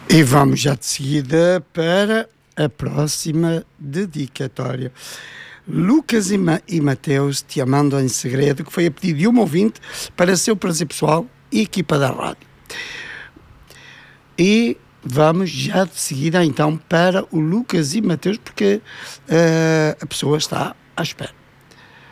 E vamos já de seguida para a próxima dedicatória. Lucas e Mateus, te amando em segredo, que foi a pedido de um ouvinte para seu prazer pessoal e equipa da rádio. E vamos já de seguida então para o Lucas e Mateus, porque a pessoa está à espera.